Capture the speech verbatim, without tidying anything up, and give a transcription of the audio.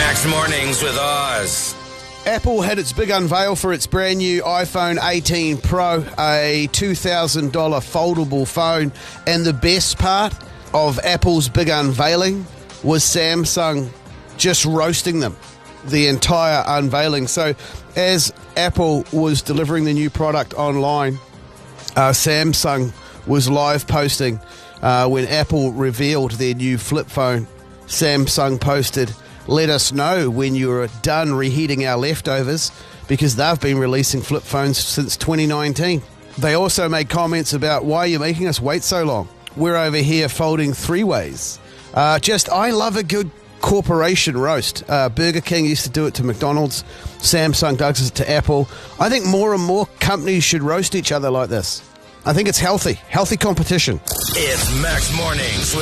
Max Mornings with Oz. Apple had its big unveil for its brand new iPhone eighteen Pro, a two thousand dollars foldable phone. And the best part of Apple's big unveiling was Samsung just roasting them the entire unveiling. So as Apple was delivering the new product online, uh, Samsung was live posting uh, when Apple revealed their new flip phone. Samsung posted, "Let us know when you're done reheating our leftovers," because they've been releasing flip phones since twenty nineteen. They also made comments about, "Why are you making us wait so long? We're over here folding three ways." Uh, just, I love a good corporation roast. Uh, Burger King used to do it to McDonald's. Samsung does it to Apple. I think more and more companies should roast each other like this. I think it's healthy. Healthy competition. It's Max Mornings with